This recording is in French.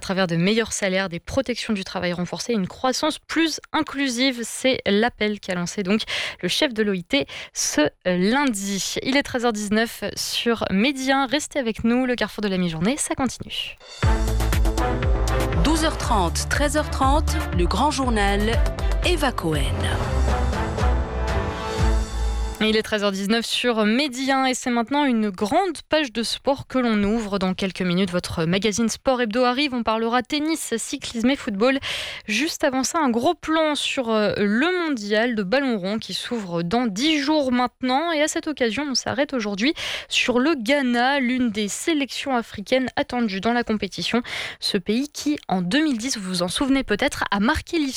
travers de meilleurs salaires, des protections du travail renforcées et une croissance plus inclusive. C'est l'appel qu'a lancé donc le chef de l'OIT ce lundi. Il est 13h19 sur Midi 1. Restez avec nous, le carrefour de la mi-journée, ça continue. 12h30, 13h30, le grand journal, Eva Cohen. Il est 13h19 sur Midi 1 et c'est maintenant une grande page de sport que l'on ouvre. Dans quelques minutes, votre magazine Sport Hebdo arrive. On parlera tennis, cyclisme et football. Juste avant ça, un gros plan sur le mondial de ballon rond qui s'ouvre dans 10 jours maintenant. Et à cette occasion, on s'arrête aujourd'hui sur le Ghana, l'une des sélections africaines attendues dans la compétition. Ce pays qui, en 2010, vous vous en souvenez peut-être, a marqué l'histoire